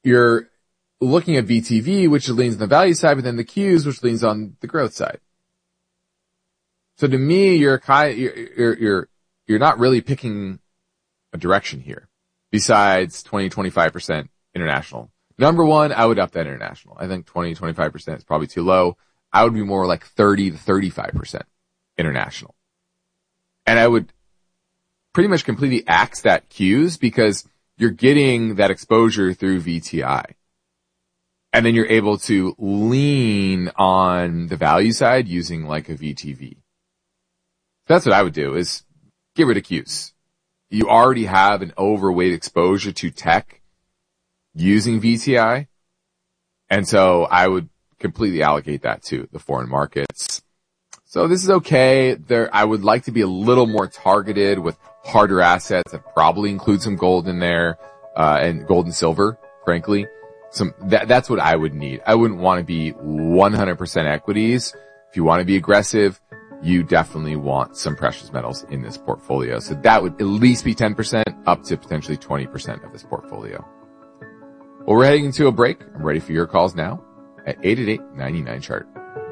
you're looking at VTV, which leans on the value side, but then the Qs, which leans on the growth side. So to me, you're not really picking a direction here besides 20-25% international. Number one, I would up that international. I think 20-25% is probably too low. I would be more like 30-35% international. And I would pretty much completely axe that Qs because you're getting that exposure through VTI. And then you're able to lean on the value side using like a VTV. That's what I would do is get rid of Qs. You already have an overweight exposure to tech using VTI. And so I would completely allocate that to the foreign markets. So this is okay. I would like to be a little more targeted with harder assets. I'd probably include some gold in there, and gold and silver, frankly. That's what I would need. I wouldn't want to be 100% equities. If you want to be aggressive, you definitely want some precious metals in this portfolio. So that would at least be 10% up to potentially 20% of this portfolio. Well, we're heading into a break. I'm ready for your calls now at 888-99-CHART.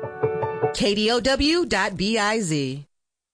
KDOW.biz.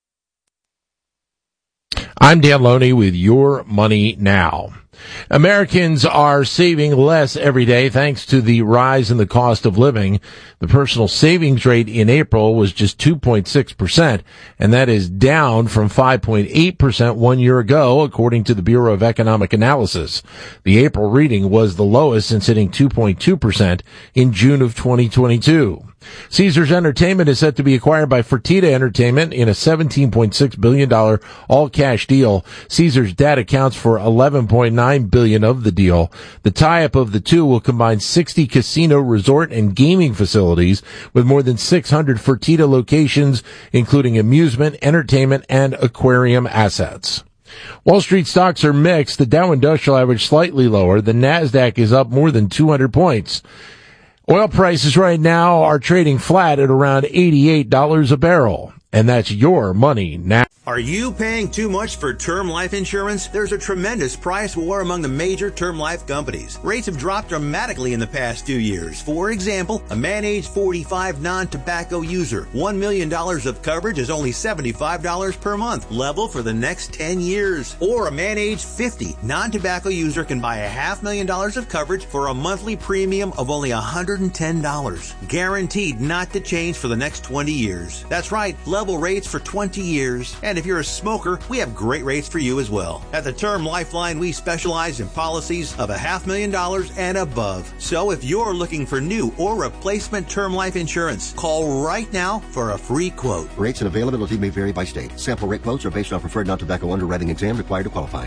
I'm Dan Loney with Your Money Now. Americans are saving less every day thanks to the rise in the cost of living. The personal savings rate in April was just 2.6%, and that is down from 5.8% 1 year ago, according to the Bureau of Economic Analysis. The April reading was the lowest since hitting 2.2% in June of 2022. Caesars Entertainment is set to be acquired by Fertitta Entertainment in a $17.6 billion all-cash deal. Caesars debt accounts for $11.9 billion of the deal. The tie-up of the two will combine 60 casino, resort, and gaming facilities with more than 600 Fertitta locations, including amusement, entertainment, and aquarium assets. Wall Street stocks are mixed. The Dow Industrial Average slightly lower. The Nasdaq is up more than 200 points. Oil prices right now are trading flat at around $88 a barrel. And that's Your Money Now. Are you paying too much for term life insurance? There's a tremendous price war among the major term life companies. Rates have dropped dramatically in the past 2 years. For example, a man age 45 non-tobacco user, $1 million of coverage is only $75 per month, level for the next 10 years. Or a man age 50 non-tobacco user can buy $500,000 of coverage for a monthly premium of only $110, guaranteed not to change for the next 20 years. That's right, level rates for 20 years. And if you're a smoker, we have great rates for you as well. At the Term Lifeline, we specialize in policies of $500,000 and above. So if you're looking for new or replacement term life insurance, call right now for a free quote. Rates and availability may vary by state. Sample rate quotes are based on preferred non-tobacco underwriting exam required to qualify.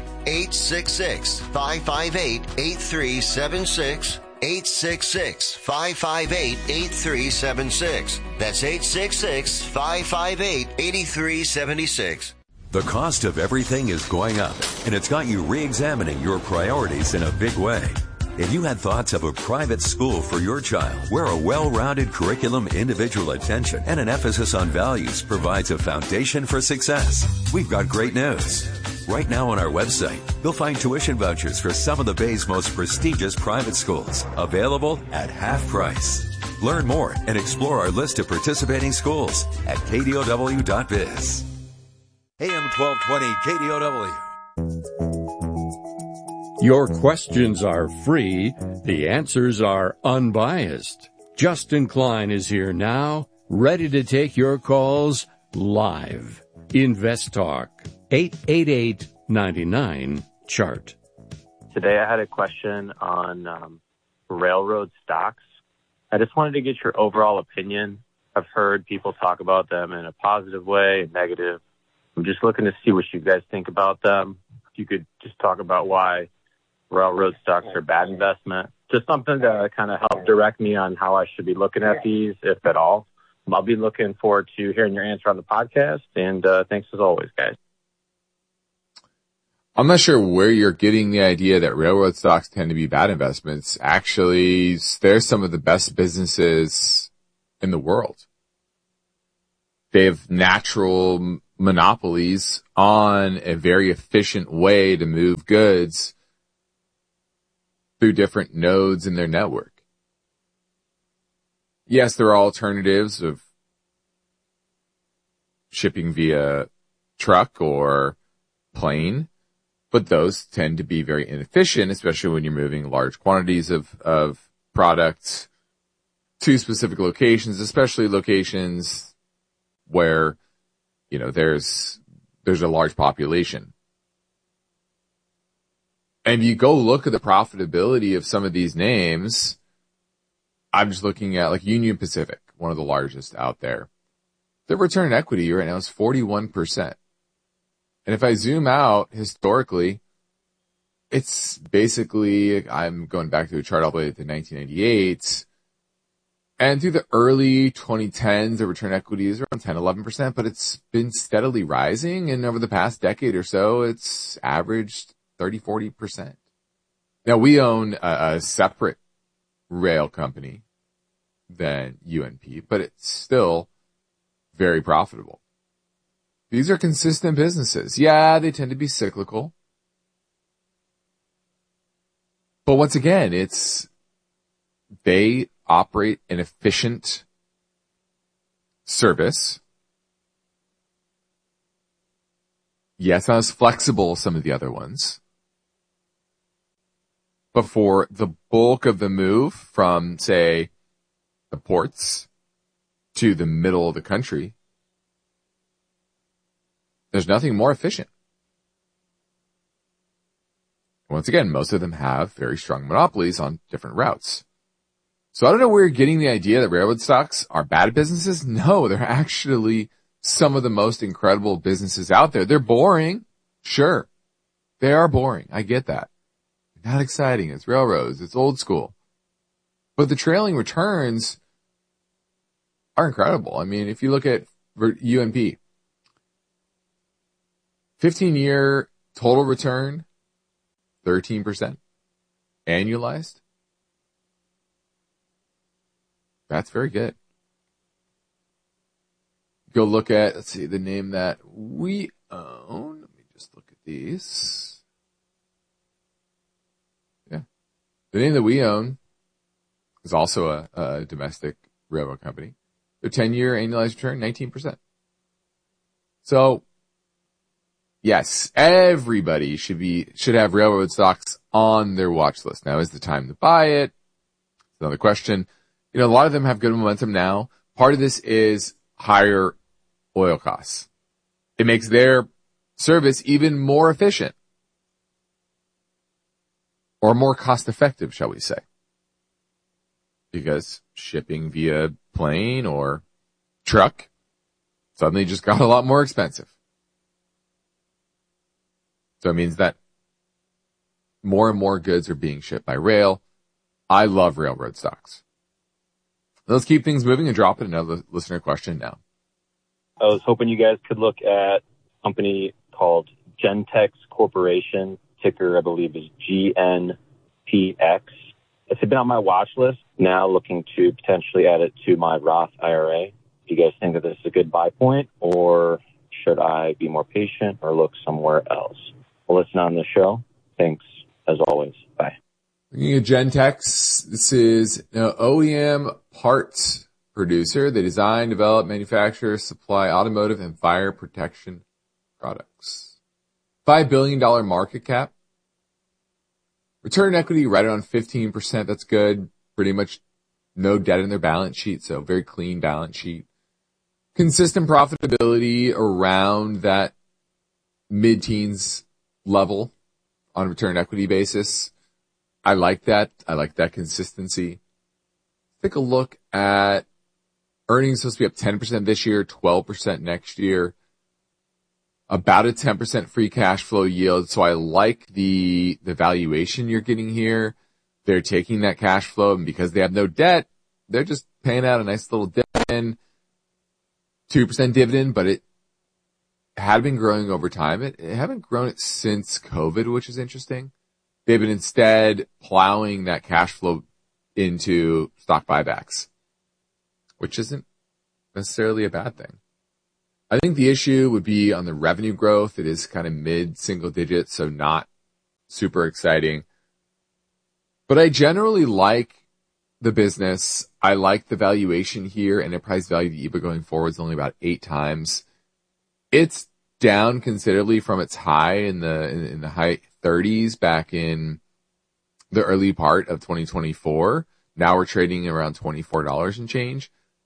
866-558-8376. 866-558-8376. That's 866-558-8376. The cost of everything is going up, and it's got you re-examining your priorities in a big way. If you had thoughts of a private school for your child, where a well-rounded curriculum, individual attention, and an emphasis on values provides a foundation for success, we've got great news. Right now on our website, you'll find tuition vouchers for some of the Bay's most prestigious private schools, available at half price. Learn more and explore our list of participating schools at KDOW.biz. AM 1220 KDOW. Your questions are free. The answers are unbiased. Justin Klein is here now, ready to take your calls live. Invest Talk. 888-99-CHART. Today I had a question on railroad stocks. I just wanted to get your overall opinion. I've heard people talk about them in a positive way, negative. I'm just looking to see what you guys think about them. If you could just talk about why railroad stocks are a bad investment. Just something to kind of help direct me on how I should be looking at these, if at all. I'll be looking forward to hearing your answer on the podcast, and thanks as always, guys. I'm not sure where you're getting the idea that railroad stocks tend to be bad investments. Actually, they're some of the best businesses in the world. They have natural monopolies on a very efficient way to move goods through different nodes in their network. Yes, there are alternatives of shipping via truck or plane, but those tend to be very inefficient, especially when you're moving large quantities of products to specific locations, especially locations where, there's a large population. And you go look at the profitability of some of these names. I'm just looking at like Union Pacific, one of the largest out there. The return on equity right now is 41%. And if I zoom out historically, it's basically, I'm going back to a chart all the way to 1998. And through the early 2010s, the return on equity is around 10, 11%, but it's been steadily rising. And over the past decade or so, it's averaged 30, 40%. Now we own a separate rail company than UNP, but it's still very profitable. These are consistent businesses. Yeah, they tend to be cyclical. But once again, they operate an efficient service. Yes, not as flexible as some of the other ones. But for the bulk of the move from, say, the ports to the middle of the country, there's nothing more efficient. Once again, most of them have very strong monopolies on different routes. So I don't know where you're getting the idea that railroad stocks are bad businesses. No, they're actually some of the most incredible businesses out there. They're boring. Sure. They are boring. I get that. Not exciting. It's railroads. It's old school. But the trailing returns are incredible. I mean, if you look at UNP, 15-year total return, 13%. Annualized. That's very good. Go look at, let's see, the name that we own. Let me just look at these. Yeah. The name that we own is also a domestic railroad company. Their 10-year annualized return, 19%. So, yes, everybody should have railroad stocks on their watch list. Now is the time to buy it. Another question. A lot of them have good momentum now. Part of this is higher oil costs. It makes their service even more efficient. Or more cost effective, shall we say. Because shipping via plane or truck suddenly just got a lot more expensive. So it means that more and more goods are being shipped by rail. I love railroad stocks. Let's keep things moving and drop in another listener question now. I was hoping you guys could look at a company called Gentex Corporation. Ticker, I believe, is GNPX. It's been on my watch list. Now looking to potentially add it to my Roth IRA. Do you guys think that this is a good buy point, or should I be more patient or look somewhere else? Well, listen on the show. Thanks, as always. Bye. Looking at Gentex, this is an OEM parts producer. They design, develop, manufacture, supply automotive and fire protection products. $5 billion market cap. Return on equity right around 15%. That's good. Pretty much no debt in their balance sheet, so very clean balance sheet. Consistent profitability around that mid-teens level on a return on equity basis. I like that. I like that consistency. Take a look at earnings supposed to be up 10% this year, 12% next year. About a 10% free cash flow yield. So I like the valuation you're getting here. They're taking that cash flow, and because they have no debt, they're just paying out a nice little dividend, 2% dividend, but it had been growing over time. It haven't grown it since COVID, which is interesting. They've been instead plowing that cash flow into stock buybacks, which isn't necessarily a bad thing. I think the issue would be on the revenue growth. It is kind of mid-single digits, so not super exciting. But I generally like the business. I like the valuation here. Enterprise value to EBITDA going forward is only about 8 times. It's down considerably from its high in the high 30s back in the early part of 2024. Now we're trading around $24 and change.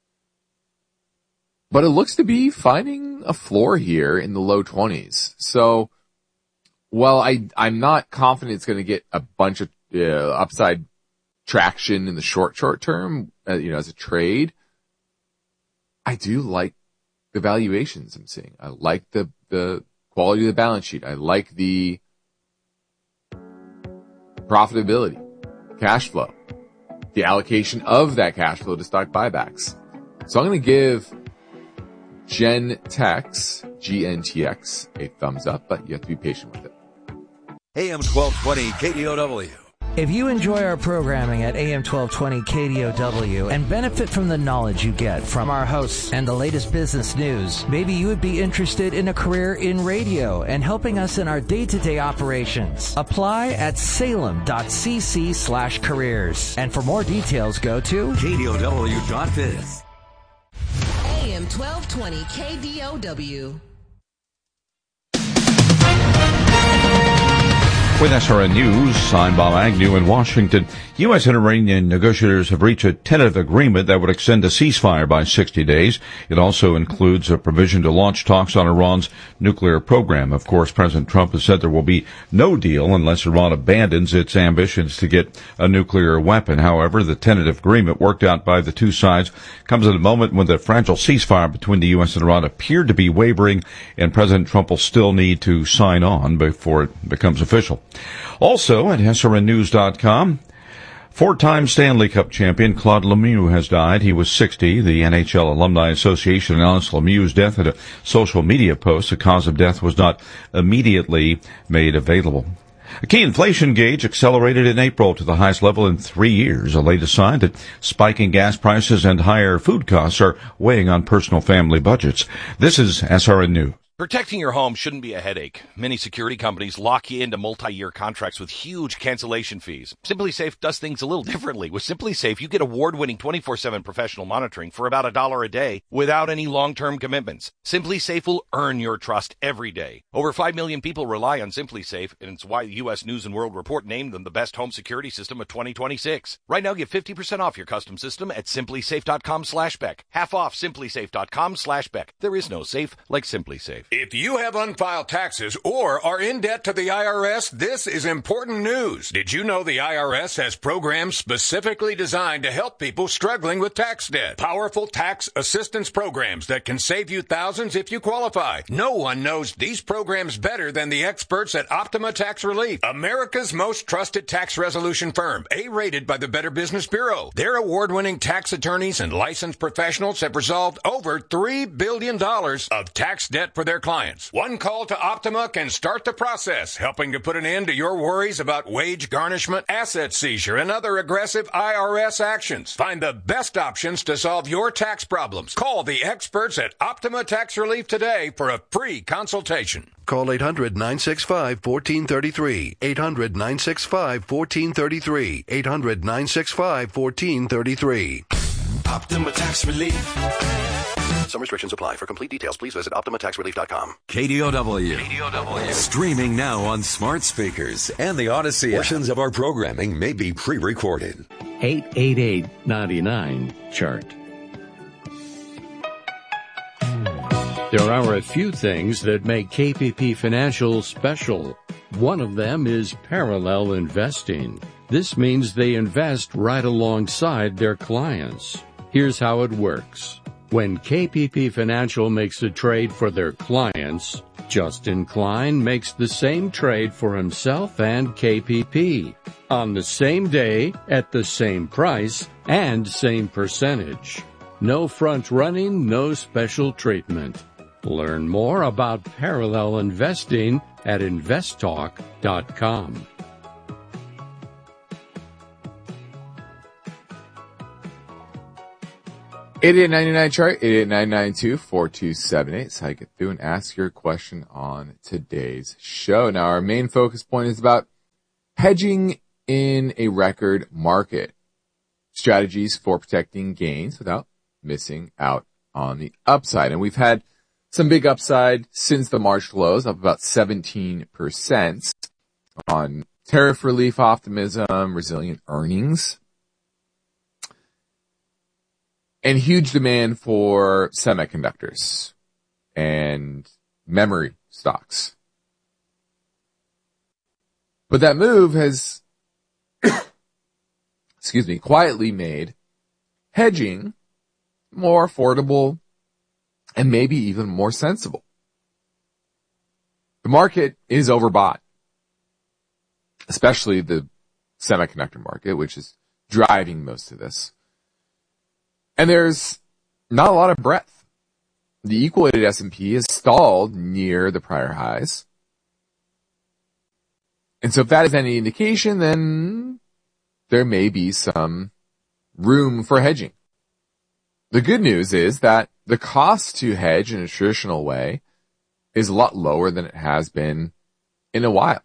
But it looks to be finding a floor here in the low 20s. So, while I'm not confident it's going to get a bunch of upside traction in the short term, as a trade, I do like the valuations I'm seeing. I like the quality of the balance sheet. I like the profitability, cash flow, the allocation of that cash flow to stock buybacks. So I'm going to give Gentex, GNTX, a thumbs up, but you have to be patient with it. AM 1220 KDOW. If you enjoy our programming at AM 1220 KDOW and benefit from the knowledge you get from our hosts and the latest business news, maybe you would be interested in a career in radio and helping us in our day-to-day operations. Apply at salem.cc/careers. And for more details, go to KDOW.biz. AM 1220 KDOW. With SRN News, I'm Bob Agnew in Washington. U.S. and Iranian negotiators have reached a tentative agreement that would extend the ceasefire by 60 days. It also includes a provision to launch talks on Iran's nuclear program. Of course, President Trump has said there will be no deal unless Iran abandons its ambitions to get a nuclear weapon. However, the tentative agreement worked out by the two sides comes at a moment when the fragile ceasefire between the U.S. and Iran appeared to be wavering, and President Trump will still need to sign on before it becomes official. Also at SRNnews.com, 4-time Stanley Cup champion Claude Lemieux has died. He was 60. The NHL Alumni Association announced Lemieux's death in a social media post. The cause of death was not immediately made available. A key inflation gauge accelerated in April to the highest level in 3 years, a latest sign that spiking gas prices and higher food costs are weighing on personal family budgets. This is SRN News. Protecting your home shouldn't be a headache. Many security companies lock you into multi-year contracts with huge cancellation fees. SimpliSafe does things a little differently. With SimpliSafe, you get award-winning 24/7 professional monitoring for about $1 a day without any long-term commitments. SimpliSafe will earn your trust every day. Over 5 million people rely on SimpliSafe, and it's why the U.S. News & World Report named them the best home security system of 2026. Right now, get 50% off your custom system at SimpliSafe.com/Beck. Half off SimpliSafe.com/Beck. There is no safe like SimpliSafe. If you have unfiled taxes or are in debt to the IRS, this is important news. Did you know the IRS has programs specifically designed to help people struggling with tax debt? Powerful tax assistance programs that can save you thousands if you qualify. No one knows these programs better than the experts at Optima Tax Relief, America's most trusted tax resolution firm, A-rated by the Better Business Bureau. Their award-winning tax attorneys and licensed professionals have resolved over $3 billion of tax debt for their clients. One call to Optima can start the process, helping to put an end to your worries about wage garnishment, asset seizure, and other aggressive IRS actions. Find the best options to solve your tax problems. Call the experts at Optima Tax Relief today for a free consultation. Call 800-965-1433. 800-965-1433. 800-965-1433. Optima Tax Relief. Some restrictions apply. For complete details, please visit OptimaTaxRelief.com. KDOW. Streaming now on smart speakers and the Odyssey. Portions of our programming may be pre-recorded. 888-99-CHART. There are a few things that make KPP Financial special. One of them is parallel investing. This means they invest right alongside their clients. Here's how it works. When KPP Financial makes a trade for their clients, Justin Klein makes the same trade for himself and KPP on the same day, at the same price, and same percentage. No front running, no special treatment. Learn more about parallel investing at investtalk.com. chart 8899-4278 is how you get through and ask your question on today's show. Now, our main focus point is about hedging in a record market. Strategies for protecting gains without missing out on the upside. And we've had some big upside since the March lows, up about 17% on tariff relief optimism, resilient earnings, and huge demand for semiconductors and memory stocks. But that move has, quietly made hedging more affordable and maybe even more sensible. The market is overbought, especially the semiconductor market, which is driving most of this. And there's not a lot of breadth. The equal-weighted S&P is stalled near the prior highs. And so if that is any indication, then there may be some room for hedging. The good news is that the cost to hedge in a traditional way is a lot lower than it has been in a while.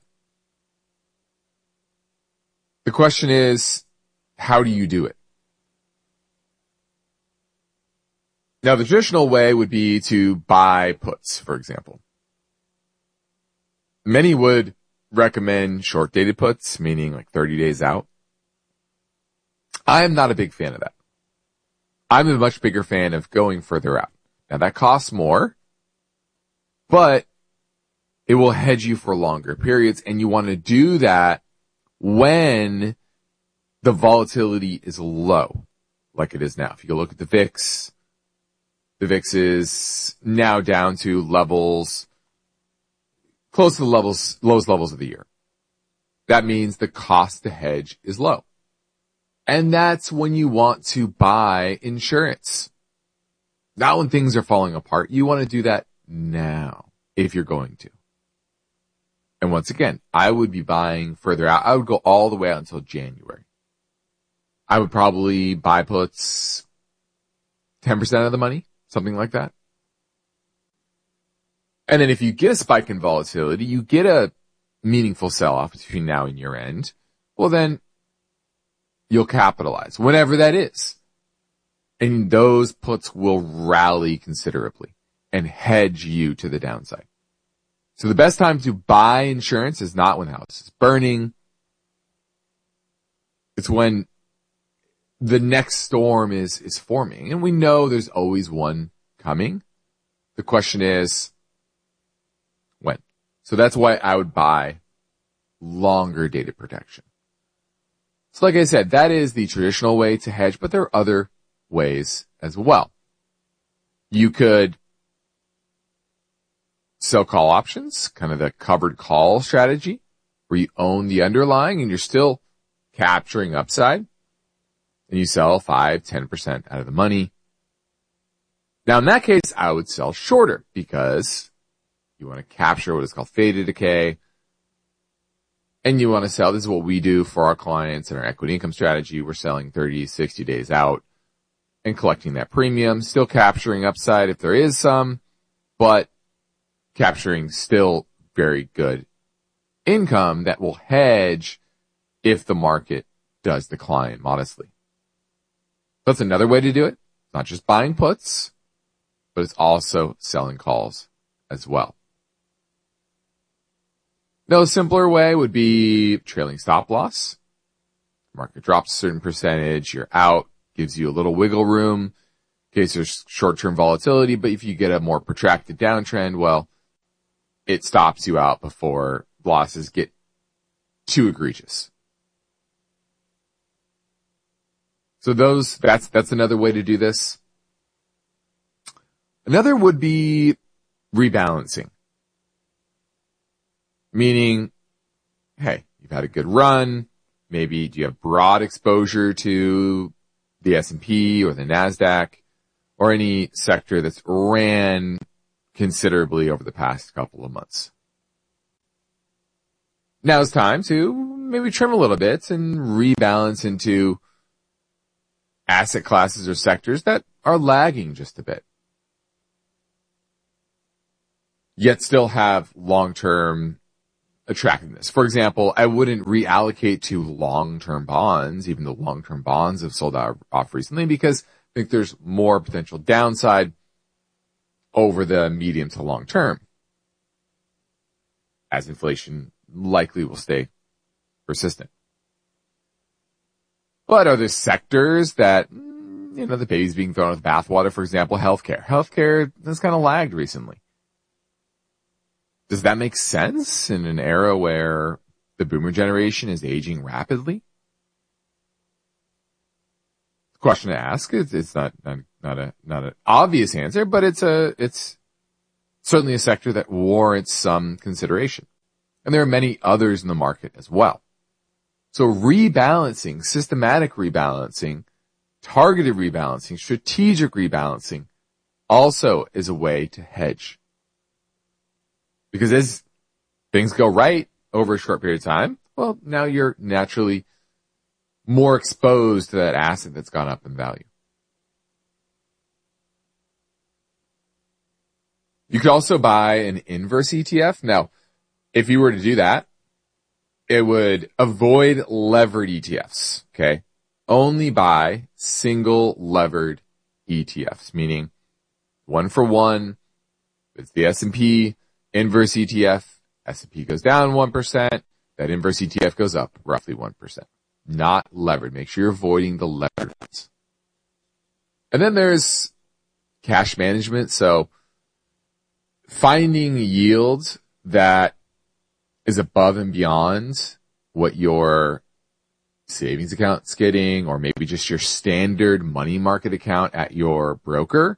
The question is, how do you do it? Now, the traditional way would be to buy puts, for example. Many would recommend short-dated puts, meaning like 30 days out. I am not a big fan of that. I'm a much bigger fan of going further out. Now, that costs more, but it will hedge you for longer periods, and you want to do that when the volatility is low, like it is now. If you go look at the VIX, the VIX is now down to levels close to the lowest levels of the year. That means the cost to hedge is low. And that's when you want to buy insurance. Not when things are falling apart. You want to do that now, if you're going to. And once again, I would be buying further out. I would go all the way out until January. I would probably buy puts 10% of the money, something like that. And then if you get a spike in volatility, you get a meaningful sell-off between now and year end, well then you'll capitalize, whenever that is. And those puts will rally considerably and hedge you to the downside. So the best time to buy insurance is not when the house is burning. It's when the next storm is forming. And we know there's always one coming. The question is, when? So that's why I would buy longer dated protection. So like I said, that is the traditional way to hedge, but there are other ways as well. You could sell call options, kind of the covered call strategy, where you own the underlying and you're still capturing upside, and you sell 5-10% out of the money. Now in that case, I would sell shorter because you want to capture what is called theta decay. And you want to sell, this is what we do for our clients in our equity income strategy. We're selling 30, 60 days out and collecting that premium, still capturing upside if there is some, but capturing still very good income that will hedge if the market does decline modestly. That's another way to do it. It's not just buying puts, but it's also selling calls as well. No, a simpler way would be trailing stop loss. Market drops a certain percentage, you're out, gives you a little wiggle room in case there's short-term volatility, but if you get a more protracted downtrend, well, it stops you out before losses get too egregious. So that's another way to do this. Another would be rebalancing. Meaning, hey, you've had a good run. Maybe do you have broad exposure to the S&P or the NASDAQ or any sector that's ran considerably over the past couple of months. Now it's time to maybe trim a little bit and rebalance into asset classes or sectors that are lagging just a bit, yet still have long-term attractiveness. For example, I wouldn't reallocate to long-term bonds, even though long-term bonds have sold off recently, because I think there's more potential downside over the medium to long term, as inflation likely will stay persistent. But are there sectors that, the baby's being thrown with bathwater? For example, healthcare. Healthcare has kind of lagged recently. Does that make sense in an era where the boomer generation is aging rapidly? Question to ask. It's not an obvious answer, but it's certainly a sector that warrants some consideration. And there are many others in the market as well. So rebalancing, systematic rebalancing, targeted rebalancing, strategic rebalancing also is a way to hedge. Because as things go right over a short period of time, well, now you're naturally more exposed to that asset that's gone up in value. You could also buy an inverse ETF. Now, if you were to do that, it would avoid levered ETFs, okay? Only buy single levered ETFs, meaning 1-for-1. It's the S&P inverse ETF. S&P goes down 1%. That inverse ETF goes up roughly 1%. Not levered. Make sure you're avoiding the levered ones. And then there's cash management. So finding yield that is above and beyond what your savings account's getting, or maybe just your standard money market account at your broker.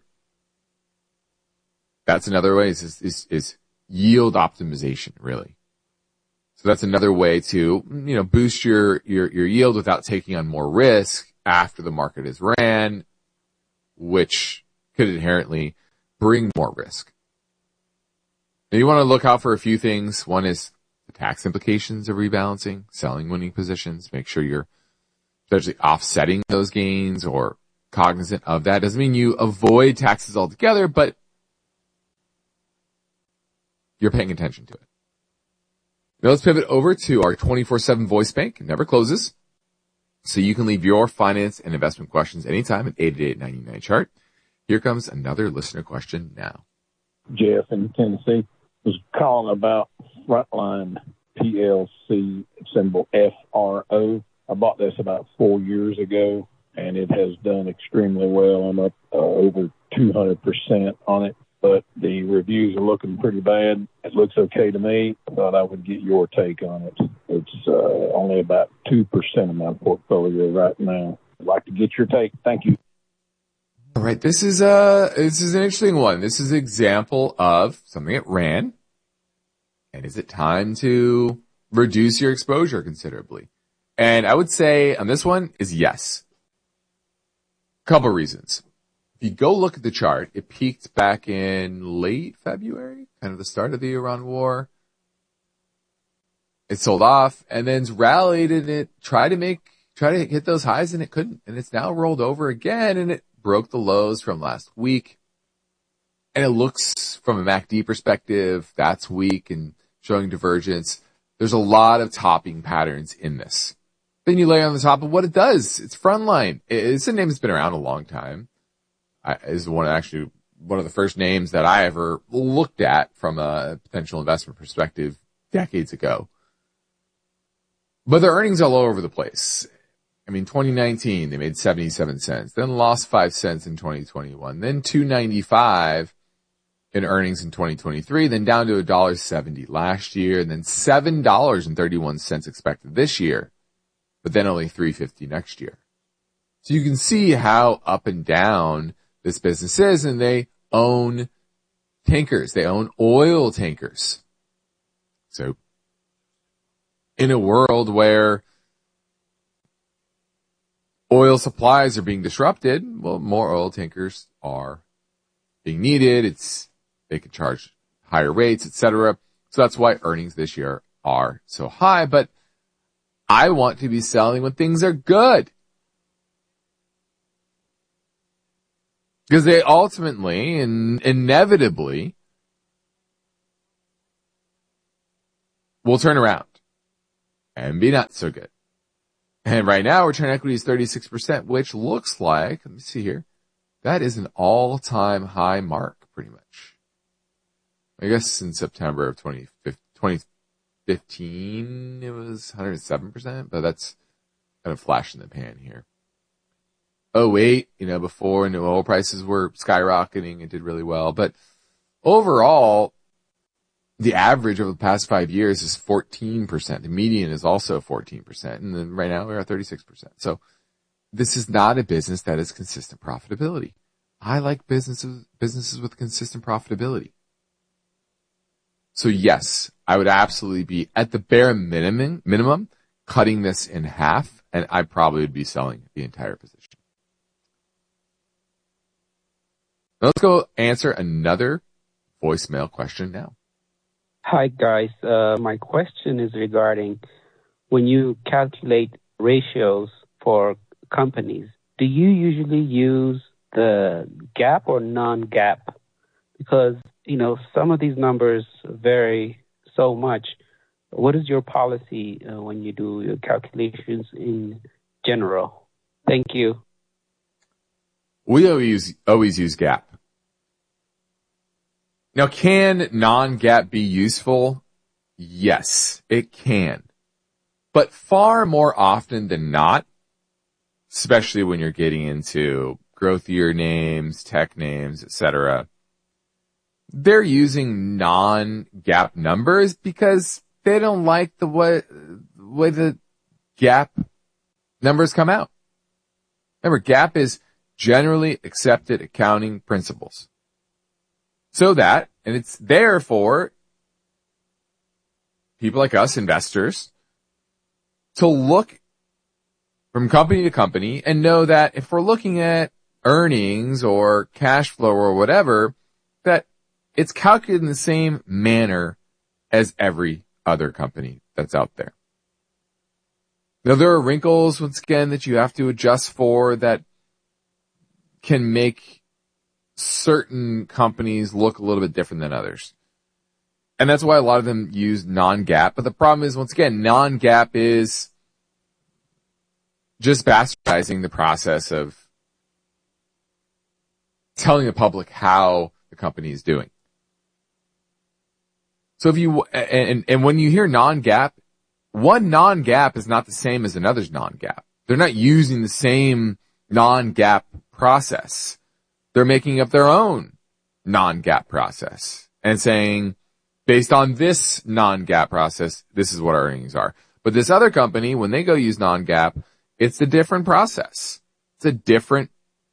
That's another way is yield optimization, really. So that's another way to, boost your yield without taking on more risk after the market is ran, which could inherently bring more risk. Now you want to look out for a few things. One is the tax implications of rebalancing, selling winning positions. Make sure you're potentially offsetting those gains or cognizant of that. Doesn't mean you avoid taxes altogether, but you're paying attention to it. Now let's pivot over to our 24/7 voice bank. It never closes. So you can leave your finance and investment questions anytime at 888-99-CHART. Here comes another listener question now. Jeff in Tennessee was calling about Frontline PLC, symbol FRO. I bought this about 4 years ago, and it has done extremely well. I'm up over 200% on it, but the reviews are looking pretty bad. It looks okay to me. I thought I would get your take on it. It's only about 2% of my portfolio right now. I'd like to get your take. Thank you. All right, this is an interesting one. This is an example of something that ran. And is it time to reduce your exposure considerably? And I would say on this one is yes. Couple reasons. If you go look at the chart, it peaked back in late February, kind of the start of the Iran war. It sold off and then rallied, and it tried to hit those highs, and it couldn't. And it's now rolled over again, and it broke the lows from last week. And it looks, from a MACD perspective, that's weak and showing divergence. There's a lot of topping patterns in this. Then you lay on the top of what it does. It's Frontline. It's a name that's been around a long time. Is one of the first names that I ever looked at from a potential investment perspective decades ago. But their earnings are all over the place. I mean, 2019, they made 77 cents, then lost 5 cents in 2021, then $2.95 in earnings in 2023, then down to $1.70 last year, and then $7.31 expected this year, but then only $3.50 next year. So you can see how up and down this business is, and they own tankers. They own oil tankers. So in a world where oil supplies are being disrupted, well, more oil tankers are being needed. They can charge higher rates, etc. So that's why earnings this year are so high. But I want to be selling when things are good, because they ultimately and inevitably will turn around and be not so good. And right now, return on equity is 36%, which looks like, let me see here, that is an all-time high mark, pretty much. I guess in September of 2015, it was 107%, but that's kind of flash in the pan here. 2008, before new oil prices were skyrocketing, it did really well. But overall, the average over the past 5 years is 14%. The median is also 14%. And then right now we're at 36%. So this is not a business that is consistent profitability. I like businesses with consistent profitability. So yes, I would absolutely be at the bare minimum cutting this in half, and I probably would be selling the entire position. Now let's go answer another voicemail question now. Hi, guys. My question is regarding when you calculate ratios for companies, do you usually use the GAAP or non-GAAP? Because, some of these numbers vary so much. What is your policy when you do your calculations in general? Thank you. We always use GAAP. Now, can non-GAAP be useful? Yes, it can. But far more often than not, especially when you're getting into growthier names, tech names, etc., they're using non-GAAP numbers because they don't like the way the GAAP numbers come out. Remember, GAAP is generally accepted accounting principles. So that, and it's there for people like us, investors, to look from company to company and know that if we're looking at earnings or cash flow or whatever, that it's calculated in the same manner as every other company that's out there. Now, there are wrinkles, once again, that you have to adjust for that can make certain companies look a little bit different than others. And that's why a lot of them use non-GAAP. But the problem is, once again, non-GAAP is just bastardizing the process of telling the public how the company is doing. So if you, and when you hear non-GAAP, one non-GAAP is not the same as another's non-GAAP. They're not using the same non-GAAP process. They're making up their own non-GAAP process and saying, based on this non-GAAP process, this is what our earnings are. But this other company, when they go use non-GAAP, it's a different process. It's a different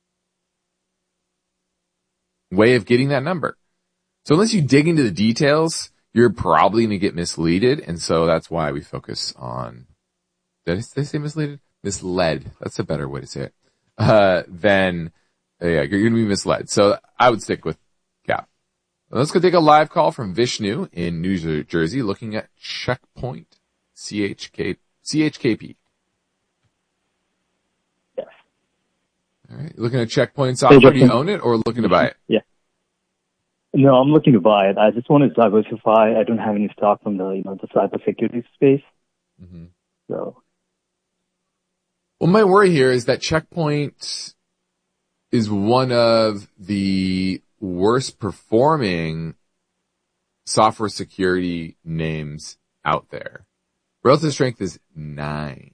way of getting that number. So unless you dig into the details, you're probably going to get misleaded. And so that's why we focus on, did I say misleaded? Misled. That's a better way to say it. Yeah, you're going to be misled. So I would stick with GAAP. Let's go take a live call from Vishnu in New Jersey looking at Checkpoint CHKP. Yes. All right. Looking at Checkpoint software. Do you own it or looking to buy it? Yeah. No, I'm looking to buy it. I just want to diversify. I don't have any stock from the cybersecurity space. Mm-hmm. So. Well, my worry here is that Checkpoint is one of the worst performing software security names out there. Relative strength is 9.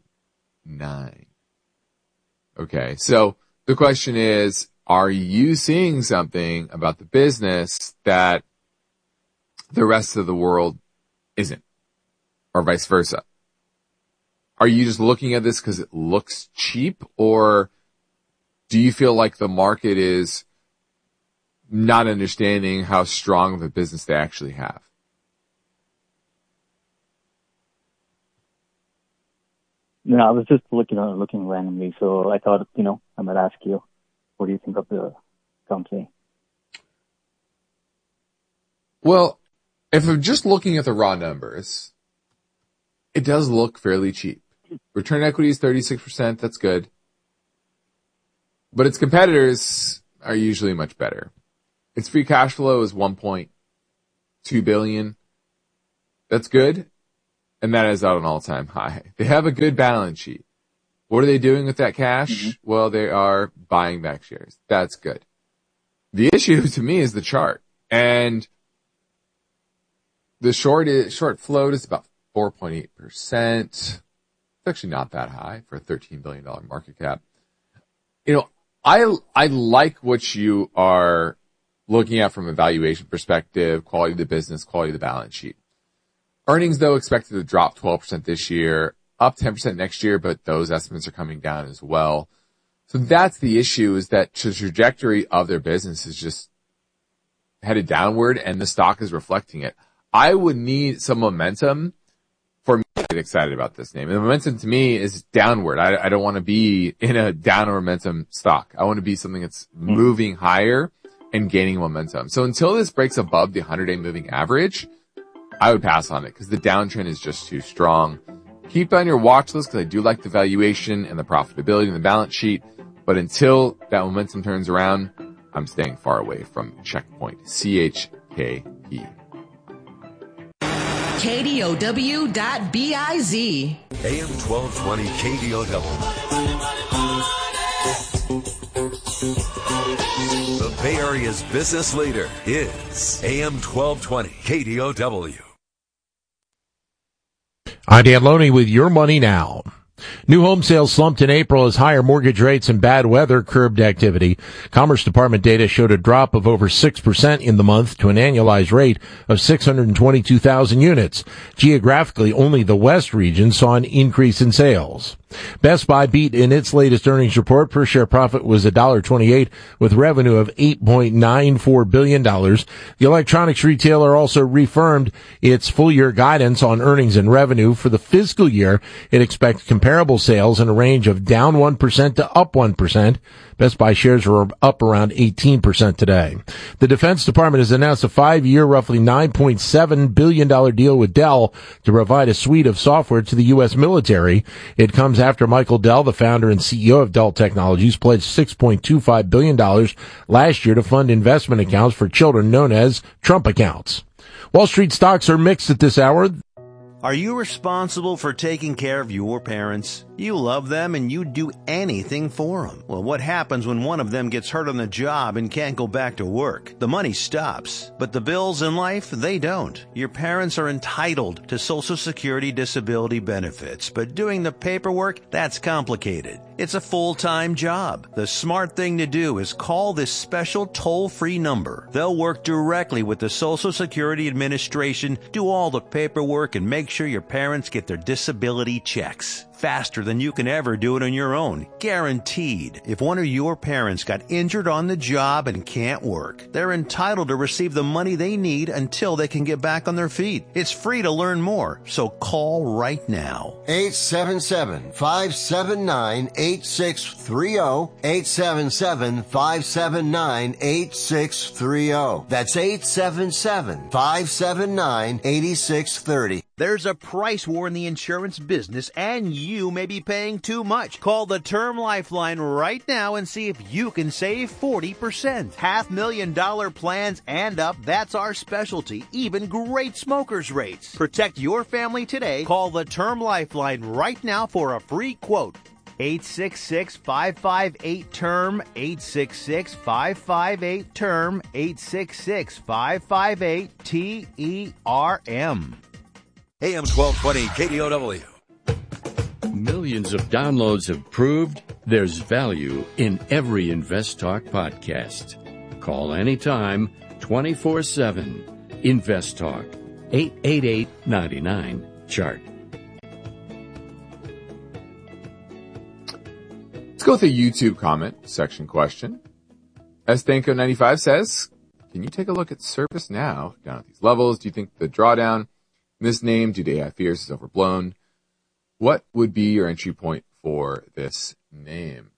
Okay. So the question is, are you seeing something about the business that the rest of the world isn't? Or vice versa? Are you just looking at this because it looks cheap, or do you feel like the market is not understanding how strong of a business they actually have? No, I was just looking randomly, so I thought, I might ask you, what do you think of the company? Well, if I'm just looking at the raw numbers, it does look fairly cheap. Return equity is 36%. That's good. But its competitors are usually much better. Its free cash flow is $1.2 billion. That's good. and that is at an all-time high. They have a good balance sheet. What are they doing with that cash? Well, they are buying back shares. That's good. The issue to me is the chart. And the short float is about 4.8%. It's actually not that high for a $13 billion market cap. I like what you are looking at from a valuation perspective, quality of the business, quality of the balance sheet. Earnings, though, expected to drop 12% this year, up 10% next year, but those estimates are coming down as well. So that's the issue, is that the trajectory of their business is just headed downward, and the stock is reflecting it. I would need some momentum for me to get excited about this name. And the momentum to me is downward. I don't want to be in a downward momentum stock. I want to be something that's moving higher and gaining momentum. So until this breaks above the 100-day moving average, I would pass on it because the downtrend is just too strong. Keep it on your watch list because I do like the valuation and the profitability and the balance sheet. But until that momentum turns around, I'm staying far away from Checkpoint, CHKP. KDOW.biz. AM 1220 KDOW. The Bay Area's business leader is AM 1220 KDOW. I'm Dan Loney with Your Money Now. New home sales slumped in April as higher mortgage rates and bad weather curbed activity. Commerce Department data showed a drop of over 6% in the month to an annualized rate of 622,000 units. Geographically, only the West region saw an increase in sales. Best Buy beat in its latest earnings report. Per share profit was $1.28 with revenue of $8.94 billion. The electronics retailer also reaffirmed its full year guidance on earnings and revenue. For the fiscal year, it expects comparable sales in a range of down 1% to up 1%. Best Buy shares were up around 18% today. The Defense Department has announced a 5-year, roughly $9.7 billion deal with Dell to provide a suite of software to the U.S. military. It comes after Michael Dell, the founder and CEO of Dell Technologies, pledged $6.25 billion last year to fund investment accounts for children known as Trump accounts. Wall Street stocks are mixed at this hour. Are you responsible for taking care of your parents? You love them and you'd do anything for them. Well, what happens when one of them gets hurt on the job and can't go back to work? The money stops, but the bills in life, they don't. Your parents are entitled to Social Security disability benefits, but doing the paperwork, that's complicated. It's a full-time job. The smart thing to do is call this special toll-free number. They'll work directly with the Social Security Administration, do all the paperwork, and make sure your parents get their disability checks. Faster than you can ever do it on your own. Guaranteed. If one of your parents got injured on the job and can't work, they're entitled to receive the money they need until they can get back on their feet. It's free to learn more, so call right now. 877-579-8630. 877-579-8630. That's 877-579-8630. There's a price war in the insurance business, and you may be paying too much. Call the Term Lifeline right now and see if you can save 40%. $500,000 plans and up, that's our specialty. Even great smokers' rates. Protect your family today. Call the Term Lifeline right now for a free quote. 866-558-TERM, 866-558-TERM, 866-558-TERM. AM 1220 KDOW. Millions of downloads have proved there's value in every Invest Talk podcast. Call anytime, 24/7. Invest Talk, 888-99-CHART. Let's go with a YouTube comment section question. Estanco95 says, can you take a look at ServiceNow down at these levels? Do you think the drawdown in this name due to AI fears is overblown? What would be your entry point for this name?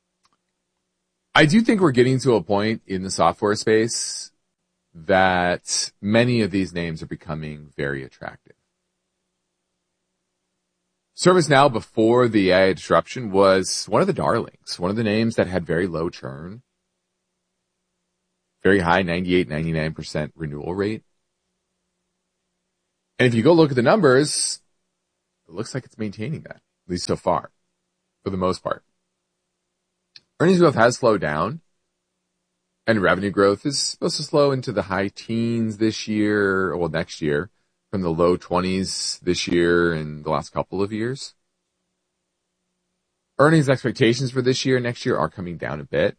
I do think we're getting to a point in the software space that many of these names are becoming very attractive. ServiceNow, before the AI disruption, was one of the darlings, one of the names that had very low churn, very high 98, 99% renewal rate. And if you go look at the numbers, it looks like it's maintaining that, at least so far, for the most part. Earnings growth has slowed down, and revenue growth is supposed to slow into the high teens this year, well, next year, from the low 20s this year and the last couple of years. Earnings expectations for this year and next year are coming down a bit.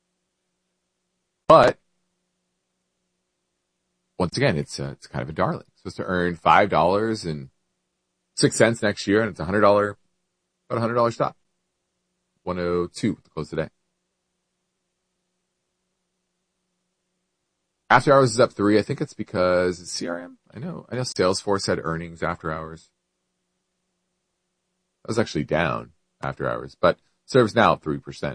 But once again, it's kind of a darling. It's supposed to earn $5.06 next year, and it's about $100 stock. 102 to close today. After hours is up 3. I think it's because it's CRM. I know Salesforce had earnings after hours. That was actually down after hours, but ServiceNow up 3%.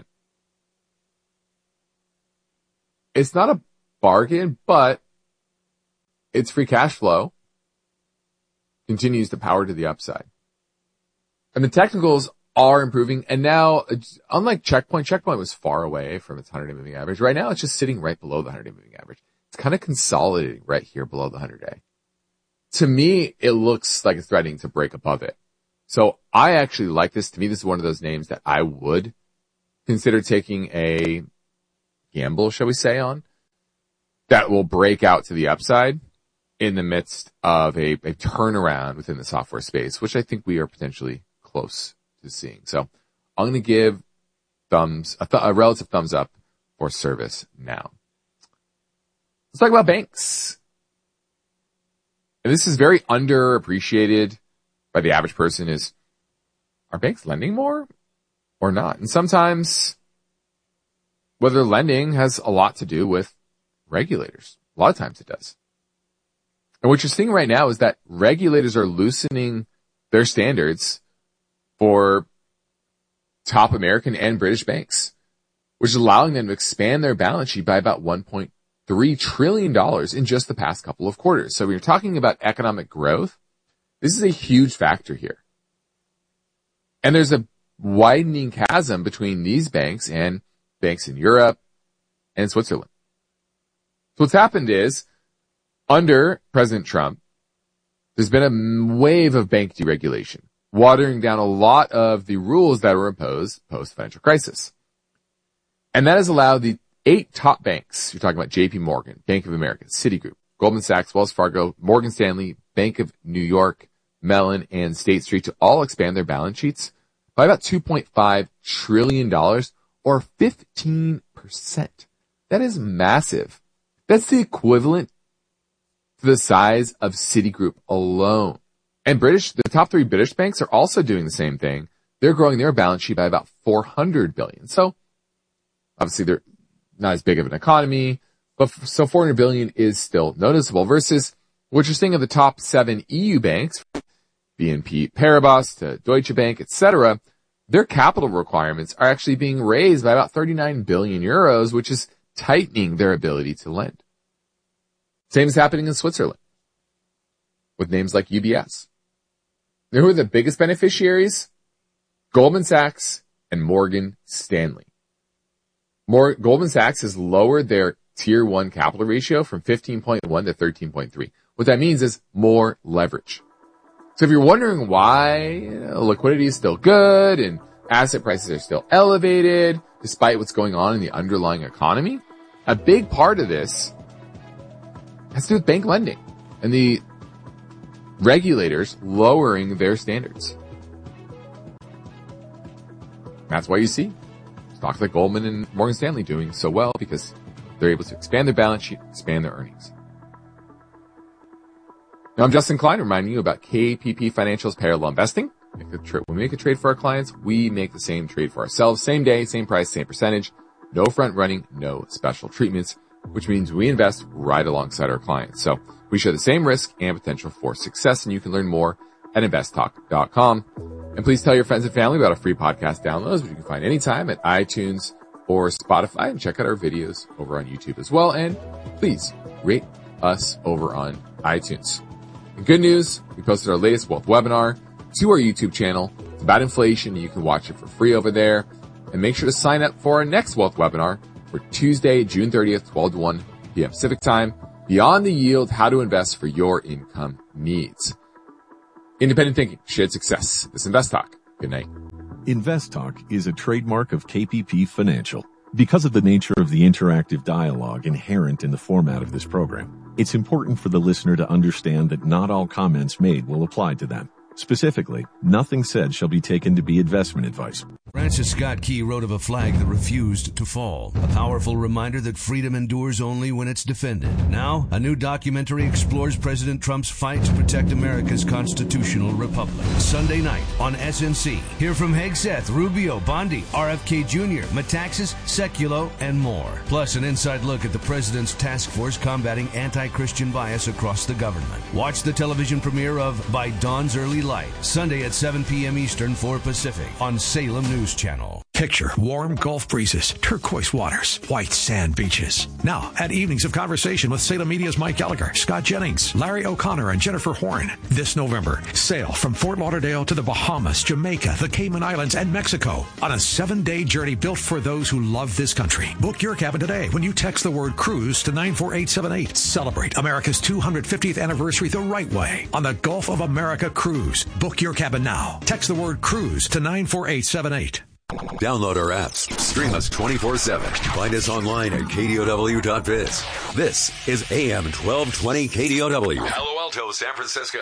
It's not a bargain, but its free cash flow continues to power to the upside. And the technicals are improving. And now, unlike Checkpoint was far away from its 100-day moving average. Right now, it's just sitting right below the 100-day moving average. It's kind of consolidating right here below the 100-day. To me, it looks like it's threatening to break above it. So I actually like this. To me, this is one of those names that I would consider taking a gamble, shall we say, on, that will break out to the upside in the midst of a turnaround within the software space, which I think we are potentially close to seeing. So I'm going to give a relative thumbs up for ServiceNow. Let's talk about banks. And this is very underappreciated by the average person is, are banks lending more or not? And sometimes whether lending has a lot to do with regulators. A lot of times it does. And what you're seeing right now is that regulators are loosening their standards for top American and British banks, which is allowing them to expand their balance sheet by about $1.3 trillion in just the past couple of quarters. So when you're talking about economic growth, this is a huge factor here. And there's a widening chasm between these banks and banks in Europe and Switzerland. So what's happened is, under President Trump, there's been a wave of bank deregulation, watering down a lot of the rules that were imposed post-financial crisis. And that has allowed the 8 top banks, you're talking about JP Morgan, Bank of America, Citigroup, Goldman Sachs, Wells Fargo, Morgan Stanley, Bank of New York, Mellon, and State Street to all expand their balance sheets by about $2.5 trillion or 15%. That is massive. That's the equivalent to the size of Citigroup alone. And the top 3 British banks are also doing the same thing. They're growing their balance sheet by about $400 billion. So obviously they're not as big of an economy, but so $400 billion is still noticeable versus what you're seeing of the top 7 EU banks, BNP Paribas to Deutsche Bank, etc. Their capital requirements are actually being raised by about 39 billion euros, which is tightening their ability to lend. Same is happening in Switzerland with names like UBS. You know who are the biggest beneficiaries? Goldman Sachs and Morgan Stanley. Goldman Sachs has lowered their tier 1 capital ratio from 15.1 to 13.3. What that means is more leverage. So if you're wondering why liquidity is still good and asset prices are still elevated despite what's going on in the underlying economy, a big part of this has to do with bank lending and the regulators lowering their standards. That's why you see stocks like Goldman and Morgan Stanley doing so well, because they're able to expand their balance sheet, expand their earnings. Now, I'm Justin Klein, reminding you about KPP Financial's parallel investing. When we make a trade for our clients, we make the same trade for ourselves. Same day, same price, same percentage. No front running, no special treatments, which means we invest right alongside our clients. So we share the same risk and potential for success, and you can learn more at investtalk.com. And please tell your friends and family about our free podcast downloads, which you can find anytime at iTunes or Spotify, and check out our videos over on YouTube as well. And please rate us over on iTunes. And good news, we posted our latest wealth webinar to our YouTube channel. It's about inflation. You can watch it for free over there. And make sure to sign up for our next wealth webinar for Tuesday, June 30th, 12 to 1 p.m. Pacific time. Beyond the Yield, how to invest for your income needs. Independent thinking, shared success. This is Invest Talk. Good night. Invest Talk is a trademark of KPP Financial. Because of the nature of the interactive dialogue inherent in the format of this program, it's important for the listener to understand that not all comments made will apply to them. Specifically, nothing said shall be taken to be investment advice. Francis Scott Key wrote of a flag that refused to fall, a powerful reminder that freedom endures only when it's defended. Now, a new documentary explores President Trump's fight to protect America's constitutional republic. Sunday night on SNC. Hear from Hegseth, Rubio, Bondi, RFK Jr., Metaxas, Sekulow, and more. Plus, an inside look at the president's task force combating anti-Christian bias across the government. Watch the television premiere of By Dawn's Early Light, Sunday at 7 p.m. Eastern, 4 Pacific, on Salem News Channel. Picture warm Gulf breezes, turquoise waters, white sand beaches. Now, at Evenings of Conversation with Salem Media's Mike Gallagher, Scott Jennings, Larry O'Connor, and Jennifer Horn. This November, sail from Fort Lauderdale to the Bahamas, Jamaica, the Cayman Islands, and Mexico on a 7-day journey built for those who love this country. Book your cabin today when you text the word cruise to 94878. Celebrate America's 250th anniversary the right way on the Gulf of America Cruise. Book your cabin now. Text the word cruise to 94878. Download our apps. Stream us 24/7. Find us online at KDOW.biz. This is AM 1220 KDOW. Palo Alto, San Francisco.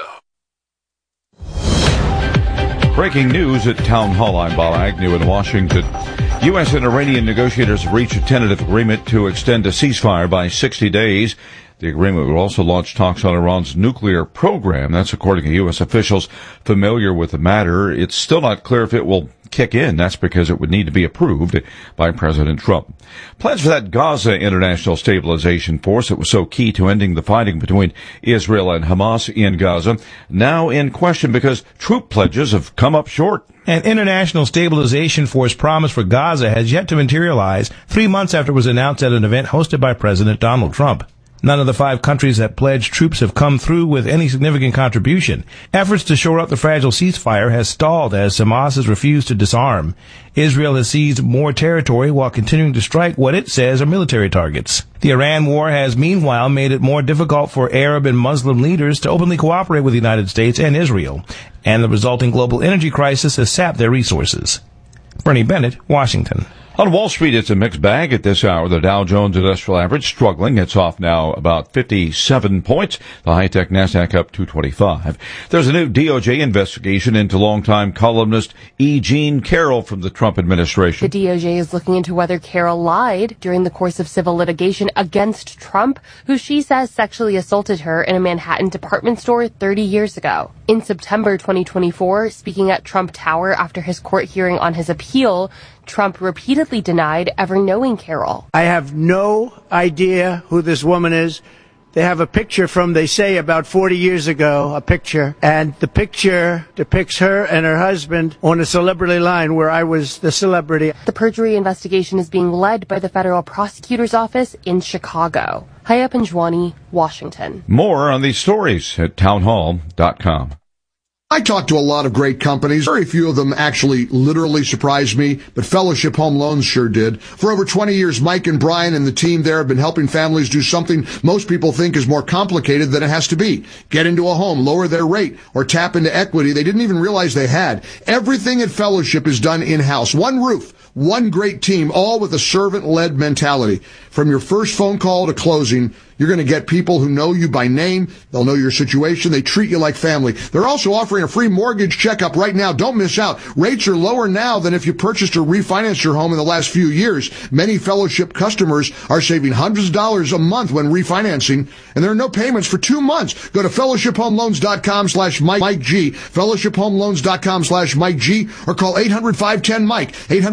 Breaking news at Town Hall. I'm Bob Agnew in Washington. U.S. and Iranian negotiators have reached a tentative agreement to extend a ceasefire by 60 days. The agreement will also launch talks on Iran's nuclear program. That's according to U.S. officials familiar with the matter. It's still not clear if it will kick in. That's because it would need to be approved by President Trump. Plans for that Gaza International Stabilization Force that was so key to ending the fighting between Israel and Hamas in Gaza now in question because troop pledges have come up short. An international stabilization force promise for Gaza has yet to materialize 3 months after it was announced at an event hosted by President Donald Trump. None of the 5 countries that pledged troops have come through with any significant contribution. Efforts to shore up the fragile ceasefire has stalled as Hamas has refused to disarm. Israel has seized more territory while continuing to strike what it says are military targets. The Iran war has meanwhile made it more difficult for Arab and Muslim leaders to openly cooperate with the United States and Israel, and the resulting global energy crisis has sapped their resources. Bernie Bennett, Washington. On Wall Street, it's a mixed bag at this hour. The Dow Jones Industrial Average struggling. It's off now about 57 points. The high-tech NASDAQ up 225. There's a new DOJ investigation into longtime columnist E. Jean Carroll from the Trump administration. The DOJ is looking into whether Carroll lied during the course of civil litigation against Trump, who she says sexually assaulted her in a Manhattan department store 30 years ago. In September 2024, speaking at Trump Tower after his court hearing on his appeal, Trump repeatedly denied ever knowing Carroll. I have no idea who this woman is. They have a picture from, they say, about 40 years ago, a picture. And the picture depicts her and her husband on a celebrity line where I was the celebrity. The perjury investigation is being led by the federal prosecutor's office in Chicago. Hayya Panjwani, Washington. More on these stories at townhall.com. I talked to a lot of great companies. Very few of them actually literally surprised me, but Fellowship Home Loans sure did. For over 20 years, Mike and Brian and the team there have been helping families do something most people think is more complicated than it has to be. Get into a home, lower their rate, or tap into equity they didn't even realize they had. Everything at Fellowship is done in-house. One roof, one great team, all with a servant-led mentality. From your first phone call to closing, you're going to get people who know you by name. They'll know your situation. They treat you like family. They're also offering a free mortgage checkup right now. Don't miss out. Rates are lower now than if you purchased or refinanced your home in the last few years. Many Fellowship customers are saving hundreds of dollars a month when refinancing, and there are no payments for 2 months. Go to fellowshiphomeloans.com/Mike G, fellowshiphomeloans.com/Mike G, or call 800-510-MIKE,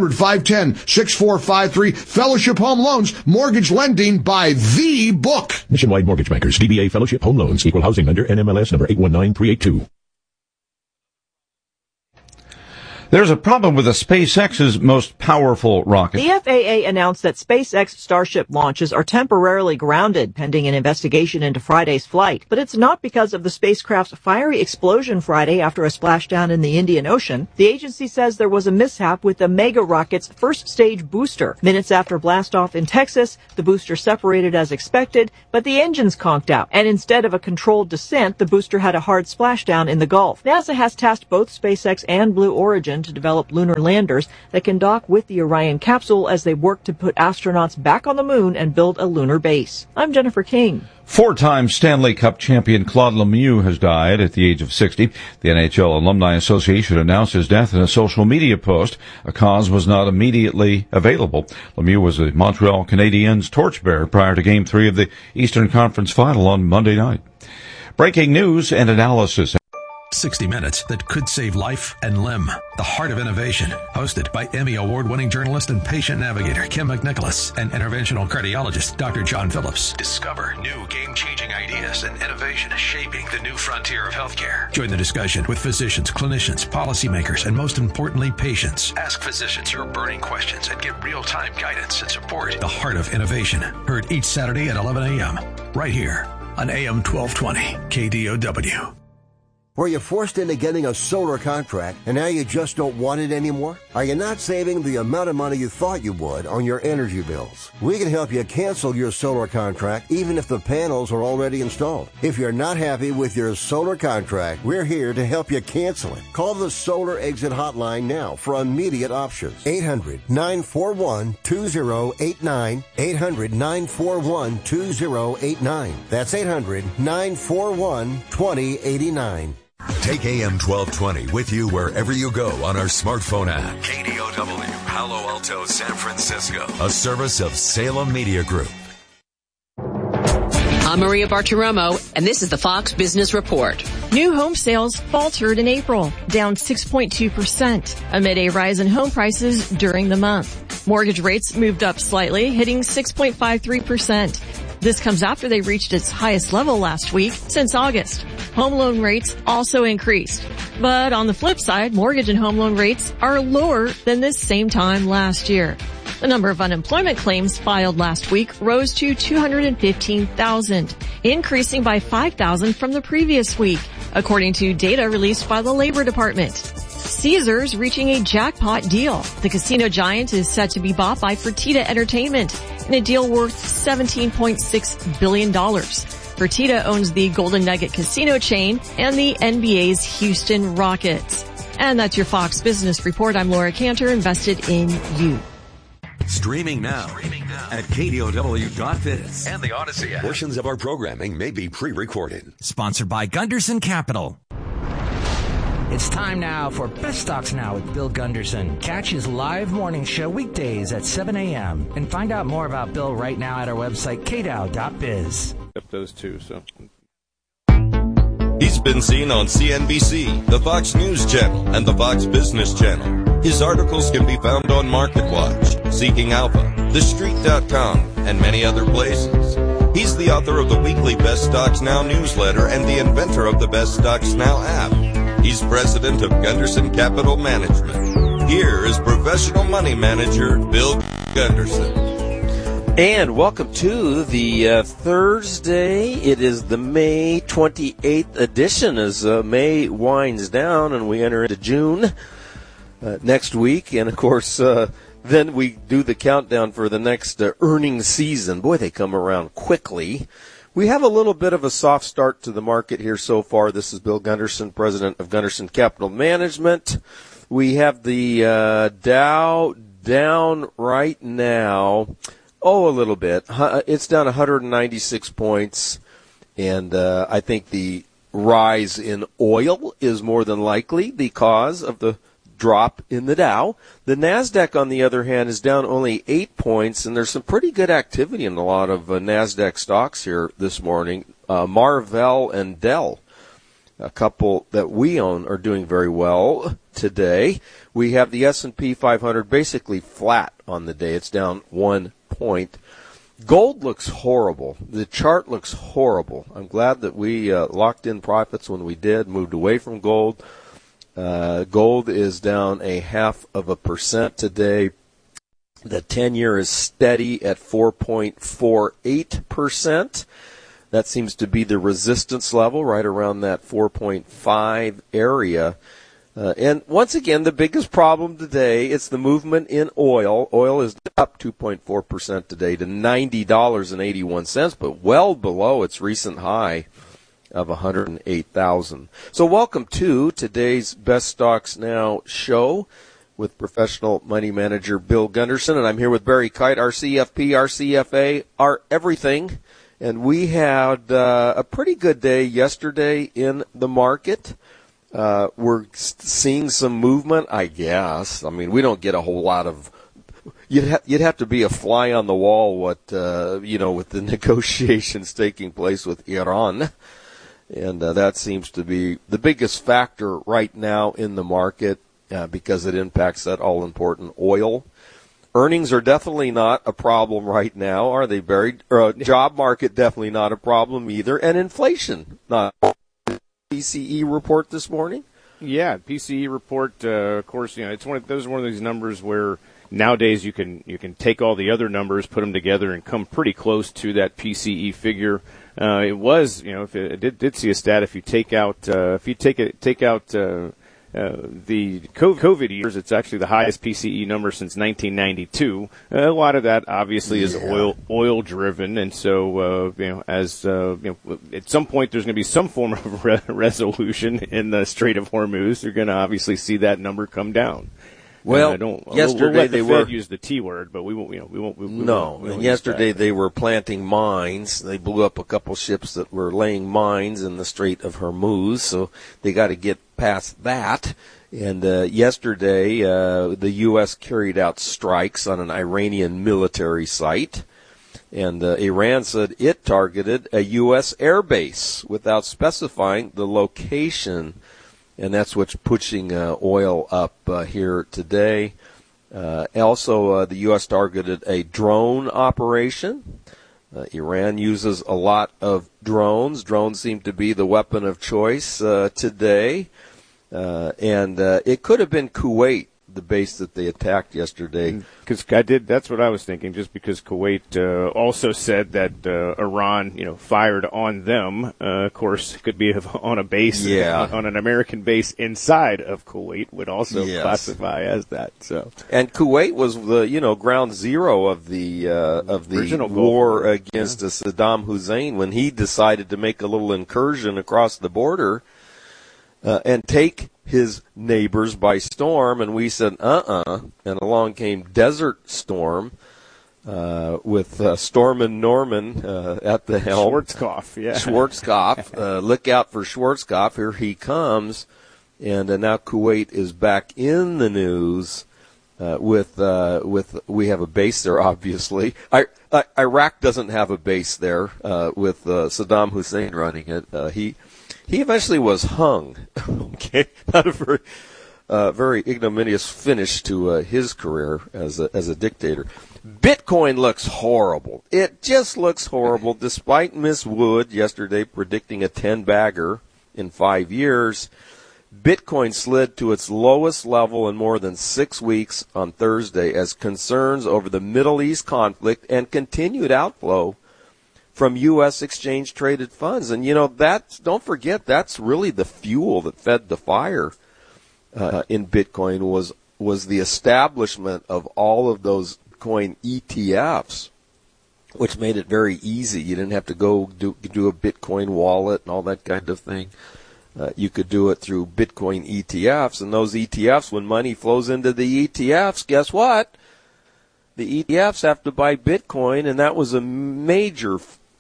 800-510-6453. Fellowship Home Loans, mortgage lending by the book. Nationwide Mortgage Bankers, DBA Fellowship Home Loans, Equal Housing Lender, NMLS number 819382. There's a problem with the SpaceX's most powerful rocket. The FAA announced that SpaceX Starship launches are temporarily grounded pending an investigation into Friday's flight. But it's not because of the spacecraft's fiery explosion Friday after a splashdown in the Indian Ocean. The agency says there was a mishap with the Mega rocket's first stage booster. Minutes after blastoff in Texas, the booster separated as expected, but the engines conked out. And instead of a controlled descent, the booster had a hard splashdown in the Gulf. NASA has tasked both SpaceX and Blue Origin to develop lunar landers that can dock with the Orion capsule as they work to put astronauts back on the moon and build a lunar base. I'm Jennifer King. 4-time Stanley Cup champion Claude Lemieux has died at the age of 60. The NHL Alumni Association announced his death in a social media post. A cause was not immediately available. Lemieux was the Montreal Canadiens torchbearer prior to Game 3 of the Eastern Conference Final on Monday night. Breaking news and analysis. 60 Minutes that could save life and limb. The Heart of Innovation, hosted by Emmy Award-winning journalist and patient navigator Kim McNicholas and interventional cardiologist Dr. John Phillips. Discover new game-changing ideas and innovation shaping the new frontier of healthcare. Join the discussion with physicians, clinicians, policymakers, and most importantly, patients. Ask physicians your burning questions and get real-time guidance and support. The Heart of Innovation, heard each Saturday at 11 a.m. right here on AM 1220 KDOW. Were you forced into getting a solar contract and now you just don't want it anymore? Are you not saving the amount of money you thought you would on your energy bills? We can help you cancel your solar contract even if the panels are already installed. If you're not happy with your solar contract, we're here to help you cancel it. Call the Solar Exit Hotline now for immediate options. 800-941-2089. 800-941-2089. That's 800-941-2089. Take AM 1220 with you wherever you go on our smartphone app. KDOW, Palo Alto, San Francisco. A service of Salem Media Group. I'm Maria Bartiromo, and this is the Fox Business Report. New home sales faltered in April, down 6.2%, amid a rise in home prices during the month. Mortgage rates moved up slightly, hitting 6.53%. This comes after they reached its highest level last week since August. Home loan rates also increased. But on the flip side, mortgage and home loan rates are lower than this same time last year. The number of unemployment claims filed last week rose to 215,000, increasing by 5,000 from the previous week, according to data released by the Labor Department. Caesars reaching a jackpot deal. The casino giant is set to be bought by Fertitta Entertainment in a deal worth $17.6 billion. Fertitta owns the Golden Nugget Casino chain and the NBA's Houston Rockets. And that's your Fox Business Report. I'm Laura Cantor, invested in you. Streaming now at KDOW.biz and the Odyssey app. Portions of our programming may be pre-recorded. Sponsored by Gunderson Capital. It's time now for Best Stocks Now with Bill Gunderson. Catch his live morning show weekdays at 7 a.m. And find out more about Bill right now at our website, kdow.biz. Those two, so... He's been seen on CNBC, the Fox News Channel, and the Fox Business Channel. His articles can be found on MarketWatch, Seeking Alpha, TheStreet.com, and many other places. He's the author of the weekly Best Stocks Now newsletter and the inventor of the Best Stocks Now app. He's president of Gunderson Capital Management. Here is professional money manager Bill Gunderson. And welcome to the Thursday. It is the May 28th edition as May winds down and we enter into June next week. And, of course, then we do the countdown for the next earnings season. Boy, they come around quickly. We have a little bit of a soft start to the market here so far. This is Bill Gunderson, president of Gunderson Capital Management. We have the Dow down right now. Oh, a little bit. It's down 196 points, and I think the rise in oil is more than likely the cause of the drop in the Dow. The NASDAQ, on the other hand, is down only 8 points, and there's some pretty good activity in a lot of NASDAQ stocks here this morning. Marvell and Dell, a couple that we own, are doing very well today. We have the S&P 500 basically flat on the day. It's down 1 point. Gold looks horrible. The chart looks horrible. I'm glad that we locked in profits when we did, moved away from gold. Gold is down 0.5% today. The 10-year is steady at 4.48%. That seems to be the resistance level, right around that 4.5 area. And once again, the biggest problem today is the movement in oil. Oil is up 2.4% today to $90.81, but well below its recent high of 108,000. So welcome to today's Best Stocks Now show with professional money manager Bill Gunderson, and I'm here with Barry Kite, our CFP, our CFA, our everything. And we had a pretty good day yesterday in the market. We're seeing some movement, I guess. I mean, we don't get a whole lot of. You'd have to be a fly on the wall. With the negotiations taking place with Iran, and that seems to be the biggest factor right now in the market because it impacts that all-important oil. Earnings are definitely not a problem right now, are they, Barry? Job market definitely not a problem either, and inflation not. PCE report this morning? Yeah, PCE report. Of course, it's one of these numbers where nowadays you can take all the other numbers, put them together, and come pretty close to that PCE figure. It was, if it did see a stat, if you take out the COVID years, it's actually the highest PCE number since 1992. A lot of that obviously is oil driven, and so at some point there's going to be some form of resolution in the Strait of Hormuz. You're going to obviously see that number come down. Well, yesterday we'll let they Fed use the T word, but we won't. And yesterday they were planting mines. They blew up a couple ships that were laying mines in the Strait of Hormuz, so they got to get past that. And yesterday, the U.S. carried out strikes on an Iranian military site, and Iran said it targeted a U.S. airbase without specifying the location. And that's what's pushing oil up here today. Also, the U.S. targeted a drone operation. Iran uses a lot of drones. Drones seem to be the weapon of choice today. And it could have been Kuwait, the base that they attacked yesterday. Because that's what I was thinking, just because Kuwait also said that Iran, fired on them. Of course, it could be on a base, on an American base inside of Kuwait would also classify as that. So, and Kuwait was the ground zero of the war against Saddam Hussein when he decided to make a little incursion across the border and take his neighbors by storm, and we said, and along came Desert Storm, with Stormin' Norman, at the helm. Schwarzkopf, look out for Schwarzkopf, here he comes, and now Kuwait is back in the news, with we have a base there, obviously. Iraq doesn't have a base there, with Saddam Hussein running it. He eventually was hung. Okay, not a very ignominious finish to his career as a dictator. Bitcoin looks horrible. It just looks horrible, despite Miss Wood yesterday predicting a 10-bagger in 5 years. Bitcoin slid to its lowest level in more than 6 weeks on Thursday as concerns over the Middle East conflict and continued outflow from U.S. exchange-traded funds. And, don't forget, that's really the fuel that fed the fire in Bitcoin was the establishment of all of those coin ETFs, which made it very easy. You didn't have to go do a Bitcoin wallet and all that kind of thing. You could do it through Bitcoin ETFs, and those ETFs, when money flows into the ETFs, guess what? The ETFs have to buy Bitcoin, and that was major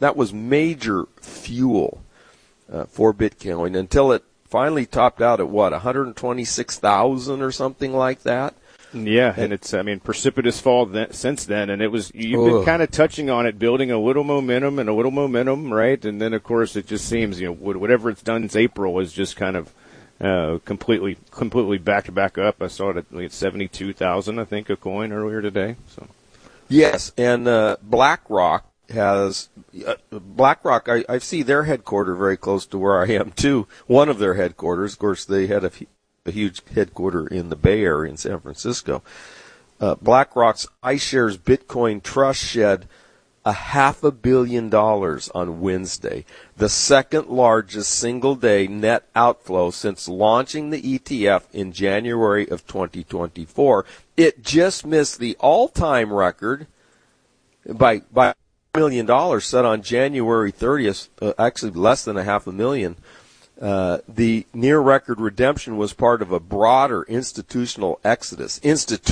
fuel for Bitcoin until it finally topped out at 126,000 or something like that. Yeah, and it's precipitous fall since then, and you've been kind of touching on it, building a little momentum, right? And then of course it just seems whatever it's done since April is just kind of completely back up. I saw it at 72,000, I think, a coin earlier today. So yes, and BlackRock has I see their headquarters very close to where I am too. One of their headquarters, of course, they had a huge headquarter in the Bay Area in San Francisco. BlackRock's iShares Bitcoin Trust shed $500 million on Wednesday, the second largest single-day net outflow since launching the ETF in January of 2024. It just missed the all-time record by $1 million set on January 30th, actually less than $500,000. The near-record redemption was part of a broader institutional exodus.